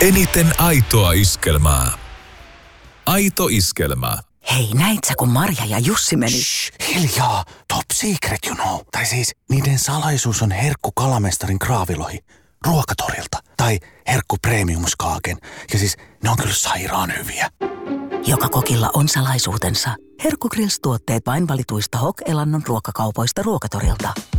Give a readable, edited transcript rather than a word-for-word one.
Eniten aitoa iskelmää. Aito iskelmä. Hei, näit sä kun Marja ja Jussi meni? Shh, hiljaa. Top secret, you know. Tai siis, niiden salaisuus on herkku kalamestarin kraavilohi ruokatorilta. Tai herkku premiumskaaken. Ja siis, ne on kyllä sairaan hyviä. Joka kokilla on salaisuutensa. Herkku Grills-tuotteet vain valituista Hok-elannon ruokakaupoista ruokatorilta.